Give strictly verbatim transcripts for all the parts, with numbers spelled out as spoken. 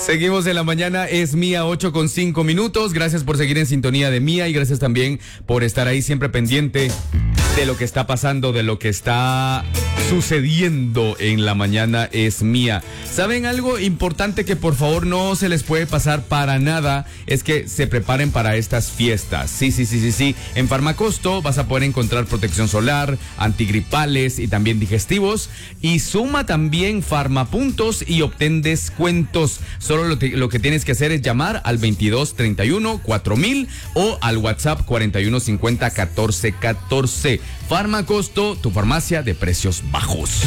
Seguimos en la mañana, es Mía, ocho con cinco minutos. Gracias por seguir en sintonía de Mía y gracias también por estar ahí siempre pendiente de lo que está pasando, de lo que está sucediendo en la mañana es Mía. ¿Saben algo importante que por favor no se les puede pasar para nada? Es que se preparen para estas fiestas. Sí, sí, sí, sí, sí. En Farmacosto vas a poder encontrar protección solar, antigripales y también digestivos. Y suma también Farmapuntos y obtén descuentos. Solo lo, te, lo que tienes que hacer es llamar al veintidós treinta y uno cuatro mil o al WhatsApp cuarenta y uno cincuenta catorce catorce. Farmacosto, tu farmacia de precios bajos.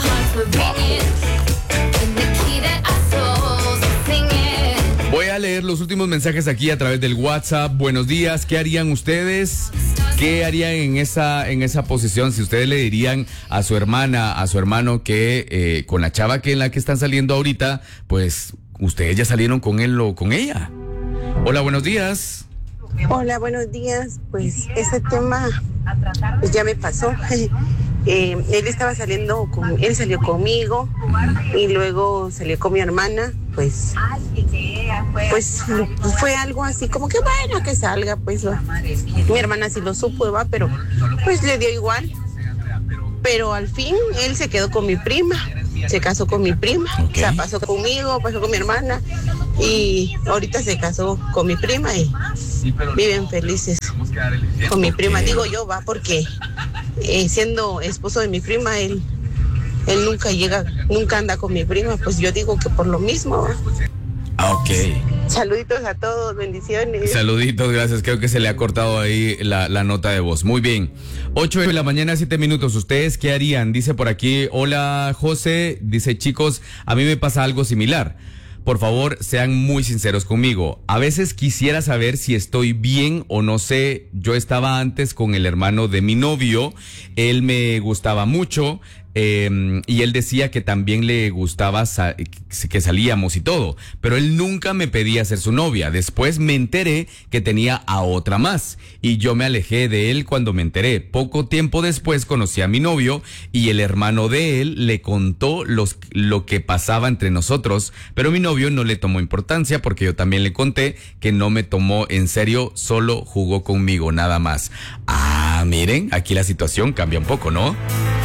Voy a leer los últimos mensajes aquí a través del WhatsApp. Buenos días, ¿qué harían ustedes? ¿Qué harían en esa, en esa posición? Si ustedes le dirían a su hermana, a su hermano que eh, con la chava que en la que están saliendo ahorita, pues ustedes ya salieron con él o con ella. Hola, buenos días. Hola, buenos días. Pues ese tema pues ya me pasó. Eh, él estaba saliendo con, él salió conmigo y luego salió con mi hermana, pues, pues fue algo así como que bueno que salga, pues va. Mi hermana sí lo supo, va, pero pues le dio igual. Pero al fin él se quedó con mi prima, se casó con mi prima, okay. O sea, pasó conmigo, pasó con mi hermana y ahorita se casó con mi prima y viven felices con mi prima. Okay. Digo yo, va, porque eh, siendo esposo de mi prima, él, él nunca llega, nunca anda con mi prima, pues yo digo que por lo mismo, va. Ok. Saluditos a todos, bendiciones. Saluditos, gracias. Creo que se le ha cortado ahí la, la nota de voz. Muy bien. ocho de la mañana, siete minutos. ¿Ustedes qué harían? Dice por aquí, hola José. Dice, chicos, a mí me pasa algo similar. Por favor, sean muy sinceros conmigo. A veces quisiera saber si estoy bien o no sé. Yo estaba antes con el hermano de mi novio. Él me gustaba mucho. Eh, y él decía que también le gustaba sa- que salíamos y todo, pero él nunca me pedía ser su novia. Después me enteré que tenía a otra más y yo me alejé de él cuando me enteré. Poco tiempo después conocí a mi novio y el hermano de él le contó los, lo que pasaba entre nosotros, pero mi novio no le tomó importancia porque yo también le conté que no me tomó en serio, solo jugó conmigo, nada más. Ah, miren, aquí la situación cambia un poco, ¿no?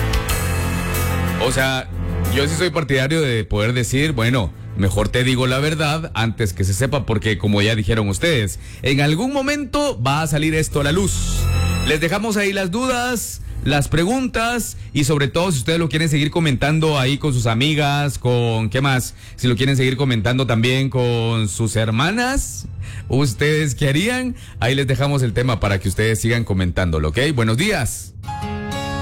O sea, yo sí soy partidario de poder decir, bueno, mejor te digo la verdad antes que se sepa, porque como ya dijeron ustedes, en algún momento va a salir esto a la luz. Les dejamos ahí las dudas, las preguntas y sobre todo si ustedes lo quieren seguir comentando ahí con sus amigas, con, ¿qué más? Si lo quieren seguir comentando también con sus hermanas, ¿ustedes qué harían? Ahí les dejamos el tema para que ustedes sigan comentándolo, ¿ok? Buenos días.